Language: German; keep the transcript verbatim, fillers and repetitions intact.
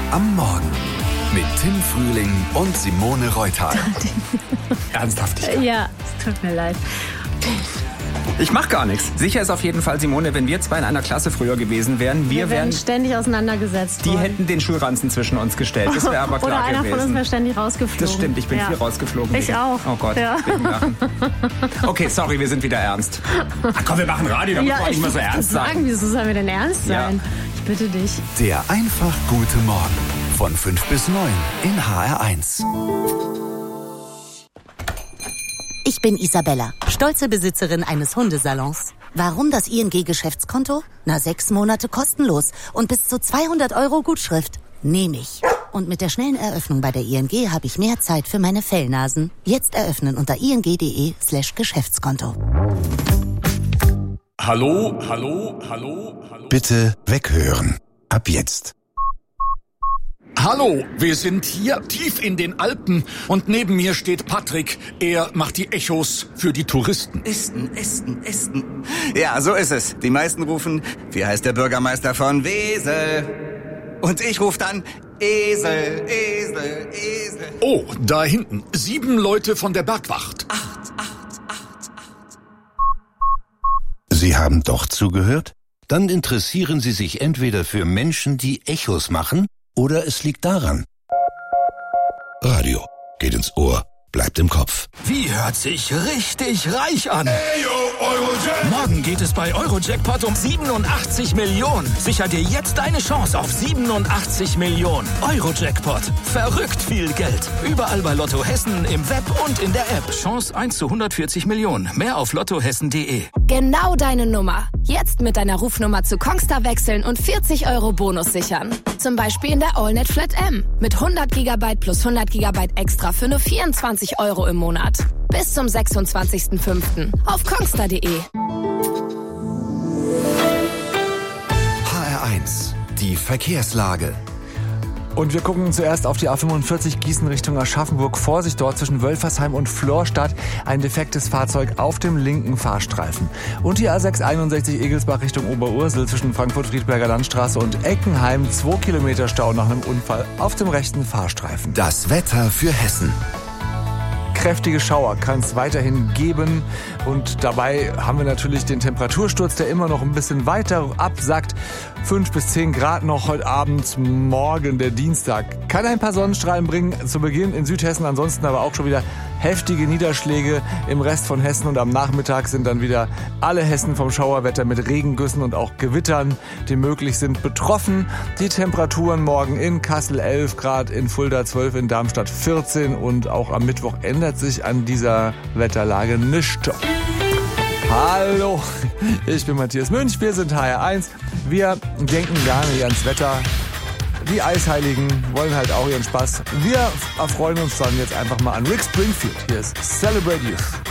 am Morgen mit Tim Frühling und Simone Reutal. Ernsthaftig. Ja, es tut mir leid. Ich mach gar nichts. Sicher ist auf jeden Fall, Simone, wenn wir zwei in einer Klasse früher gewesen wären, wir, Wir werden wären ständig auseinandergesetzt. Die worden. hätten den Schulranzen zwischen uns gestellt. Das wäre aber klar Oder einer gewesen. von uns wäre ständig rausgeflogen. Das stimmt, ich bin ja. viel rausgeflogen. Ich wegen, auch. Oh Gott, Ja. wegen Lachen. Okay, sorry, wir sind wieder ernst. Ach komm, wir machen Radio, da muss man Ja, nicht ich mehr so wollte ernst sagen, sein. wieso sollen wir denn ernst sein? Ja. Ich bitte dich. Der einfach gute Morgen von fünf bis neun in H R eins. Ich bin Isabella, stolze Besitzerin eines Hundesalons. Warum das I N G-Geschäftskonto? Na, sechs Monate kostenlos und bis zu zweihundert Euro Gutschrift. Nehme ich. Und mit der schnellen Eröffnung bei der I N G habe ich mehr Zeit für meine Fellnasen. Jetzt eröffnen unter ing.de slash Geschäftskonto. Hallo, hallo, hallo, hallo. Bitte weghören. Ab jetzt. Hallo, wir sind hier tief in den Alpen und neben mir steht Patrick. Er macht die Echos für die Touristen. Esten, Esten, Esten. Ja, so ist es. Die meisten rufen, wie heißt der Bürgermeister von Wesel? Und ich rufe dann, Esel, Esel, Esel. Oh, da hinten, sieben Leute von der Bergwacht. Acht, acht, acht, acht. Sie haben doch zugehört? Dann interessieren Sie sich entweder für Menschen, die Echos machen, oder es liegt daran. Radio geht ins Ohr, bleibt im Kopf. Wie hört sich richtig reich an? Hey, yo, Eurojackpot. Morgen geht es bei Eurojackpot um siebenundachtzig Millionen. Sicher dir jetzt deine Chance auf siebenundachtzig Millionen. Eurojackpot. Verrückt viel Geld. Überall bei Lotto Hessen, im Web und in der App. Chance eins zu hundertvierzig Millionen. Mehr auf lottohessen punkt de. Genau deine Nummer. Jetzt mit deiner Rufnummer zu Kongstar wechseln und vierzig Euro Bonus sichern. Zum Beispiel in der AllNet Flat M. Mit hundert Gigabyte plus hundert Gigabyte extra für nur vierundzwanzig Euro im Monat. Bis zum sechsundzwanzigsten fünften auf kongstar punkt de. H R eins, die Verkehrslage. Und wir gucken zuerst auf die A fünfundvierzig Gießen Richtung Aschaffenburg. Vorsicht dort zwischen Wölfersheim und Florstadt. Ein defektes Fahrzeug auf dem linken Fahrstreifen. Und die A sechshunderteinundsechzig Egelsbach Richtung Oberursel zwischen Frankfurt-Friedberger Landstraße und Eckenheim. Zwei Kilometer Stau nach einem Unfall auf dem rechten Fahrstreifen. Das Wetter für Hessen. Kräftige Schauer kann es weiterhin geben und dabei haben wir natürlich den Temperatursturz, der immer noch ein bisschen weiter absackt. fünf bis zehn Grad noch heute Abend, morgen der Dienstag. Kann ein paar Sonnenstrahlen bringen, zu Beginn in Südhessen, ansonsten aber auch schon wieder heftige Niederschläge im Rest von Hessen und am Nachmittag sind dann wieder alle Hessen vom Schauerwetter mit Regengüssen und auch Gewittern, die möglich sind, betroffen. Die Temperaturen morgen in Kassel elf Grad, in Fulda zwölf, in Darmstadt vierzehn und auch am Mittwoch ändert sich an dieser Wetterlage nichts. Hallo, ich bin Matthias Münch, wir sind H R eins. Wir denken gar nicht ans Wetter. Die Eisheiligen wollen halt auch ihren Spaß. Wir erfreuen uns dann jetzt einfach mal an Rick Springfield. Hier ist Celebrate Youth.